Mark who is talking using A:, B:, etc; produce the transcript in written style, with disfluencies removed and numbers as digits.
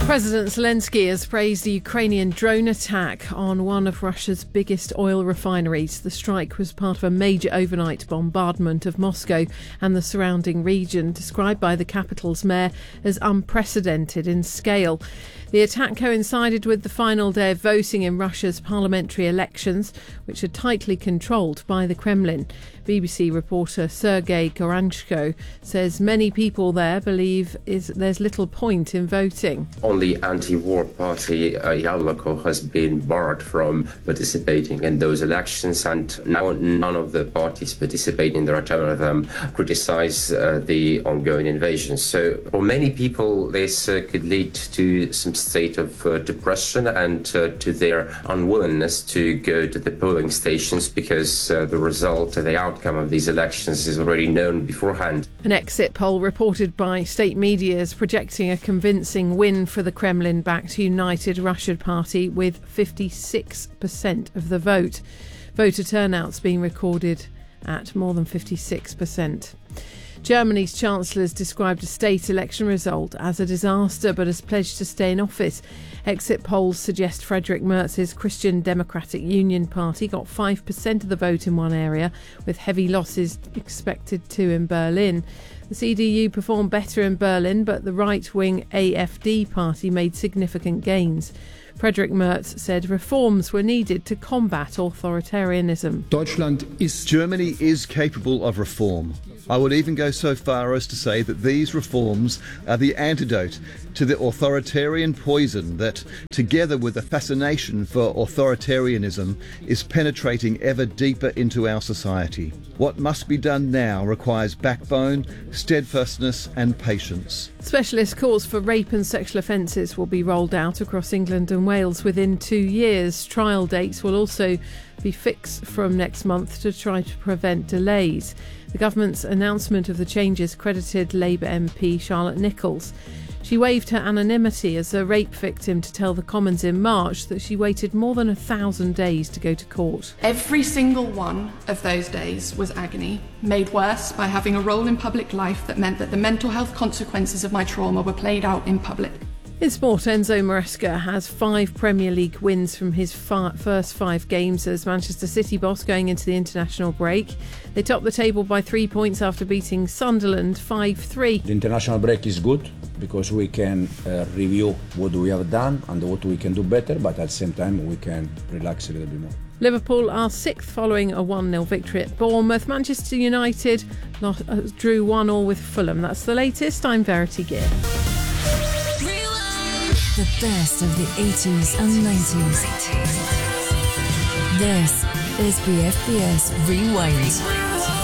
A: President Zelensky has praised the Ukrainian drone attack on one of Russia's biggest oil refineries. The strike was part of a major overnight bombardment of Moscow and the surrounding region, described by the capital's mayor as unprecedented in scale. The attack coincided with the final day of voting in Russia's parliamentary elections, which are tightly controlled by the Kremlin. BBC reporter Sergei Goranchko says many people there believe there's little point in voting.
B: Only anti-war party Yabloko has been barred from participating in those elections, and now none of the parties participating, there are 10 of them, criticize the ongoing invasion. So for many people this could lead to some state of depression and to their unwillingness to go to the polling stations because the result, the outcome of these elections is already known beforehand.
A: An exit poll reported by state media is projecting a convincing win for the Kremlin-backed United Russia Party with 56% of the vote. Voter turnout's been recorded at more than 56%. Germany's Chancellor has described a state election result as a disaster but has pledged to stay in office. Exit polls suggest Friedrich Merz's Christian Democratic Union Party got 5% of the vote in one area, with heavy losses expected too in Berlin. The CDU performed better in Berlin, but the right-wing AfD party made significant gains. Friedrich Merz said reforms were needed to combat authoritarianism.
C: Germany is capable of reform. I would even go so far as to say that these reforms are the antidote to the authoritarian poison that, together with the fascination for authoritarianism, is penetrating ever deeper into our society. What must be done now requires backbone, steadfastness and patience.
A: Specialist courts for rape and sexual offences will be rolled out across England and Wales within 2 years. Trial dates will also be fixed from next month to try to prevent delays. The government's announcement of the changes credited Labour MP Charlotte Nichols. She waived her anonymity as a rape victim to tell the Commons in March that she waited more than 1,000 days to go to court.
D: Every single one of those days was agony, made worse by having a role in public life that meant that the mental health consequences of my trauma were played out in public.
A: In sport, Enzo Maresca has 5 Premier League wins from his first 5 games as Manchester City boss going into the international break. They topped the table by 3 points after beating Sunderland 5-3.
E: The international break is good because we can review what we have done and what we can do better, but at the same time we can relax a little bit more.
A: Liverpool are 6th following a 1-0 victory at Bournemouth. Manchester United drew 1-1 with Fulham. That's the latest. I'm Verity Gear.
F: The best of the 80s and 90s. This is BFBS Rewind.